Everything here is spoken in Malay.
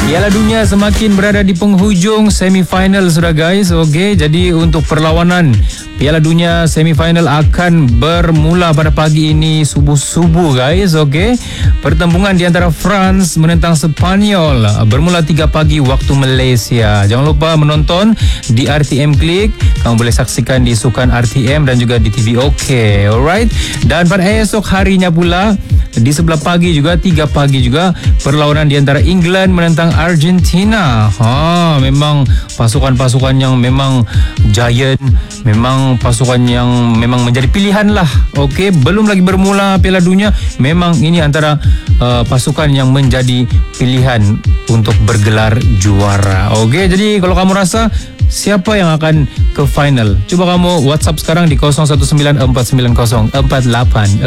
Piala Dunia semakin berada di penghujung semifinal sudah guys. Okey, jadi untuk perlawanan Piala Dunia semifinal akan bermula pada pagi ini subuh-subuh guys. Okey, pertembungan di antara France menentang Sepanyol bermula 3 pagi waktu Malaysia. Jangan lupa menonton di RTM Klik. Kamu boleh saksikan di sukan RTM dan juga di TV OK. Alright. Dan pada esok harinya pula di sebelah pagi juga 3 pagi juga perlawanan di antara England menentang Argentina. Memang pasukan-pasukan yang memang giant, memang pasukan yang memang menjadi pilihan lah. Okey, belum lagi bermula Piala Dunia, memang ini antara pasukan yang menjadi pilihan untuk bergelar juara. Okey, jadi kalau kamu rasa siapa yang akan ke final, cuba kamu WhatsApp sekarang di 01949048.